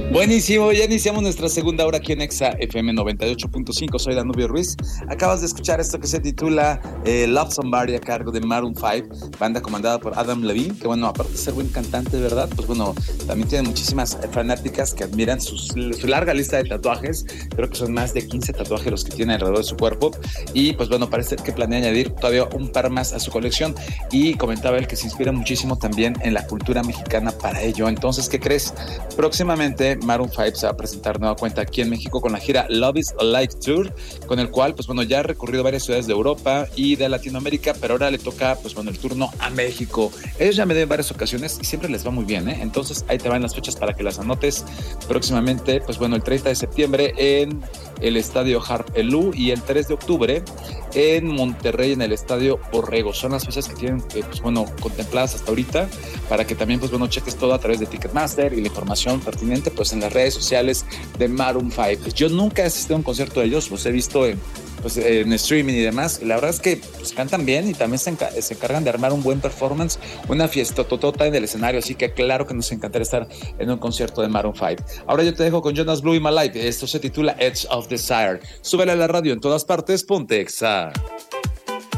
Buenísimo, ya iniciamos nuestra segunda hora aquí en Exa FM 98.5. Soy Danubio Ruiz. Acabas de escuchar esto que se titula Love Somebody a cargo de Maroon 5, banda comandada por Adam Levine, que bueno, aparte de ser buen cantante, ¿verdad? Pues bueno, también tiene muchísimas fanáticas que admiran su larga lista de tatuajes. Creo que son más de 15 tatuajes los que tiene alrededor de su cuerpo. Y pues bueno, parece que planea añadir todavía un par más a su colección. Y comentaba él que se inspira muchísimo también en la cultura mexicana para ello. Entonces, ¿qué crees? Próximamente Maroon 5 se va a presentar nueva cuenta aquí en México con la gira Love is Like Tour, con el cual, pues bueno, ya ha recorrido varias ciudades de Europa y de Latinoamérica, pero ahora le toca, pues bueno, el turno a México. Ellos ya me den varias ocasiones y siempre les va muy bien, ¿eh? Entonces, ahí te van las fechas para que las anotes. Próximamente, pues bueno, el 30 de septiembre en el Estadio Harp Elú y el 3 de octubre en Monterrey en el Estadio Borrego. Son las fechas que tienen, pues bueno, contempladas hasta ahorita, para que también, pues bueno, cheques todo a través de Ticketmaster y la información pertinente, pues en las redes sociales de Maroon 5. Yo nunca he asistido a un concierto de ellos, los he visto en streaming y demás. La verdad es que pues, cantan bien y también se encargan de armar un buen performance, una fiesta totota en el escenario, así que claro que nos encantaría estar en un concierto de Maroon 5. Ahora yo te dejo con Jonas Blue y My Life. Esto se titula Edge of Desire. Súbele a la radio en todas partes, ponte Exa.